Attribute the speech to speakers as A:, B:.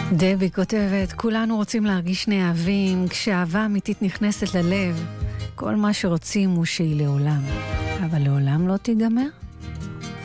A: דבי כותבת, כולנו רוצים להרגיש נאהבים, כשאהבה אמיתית נכנסת ללב, כל מה שרוצים הוא שהיא לעולם, אבל לעולם לא תיגמר.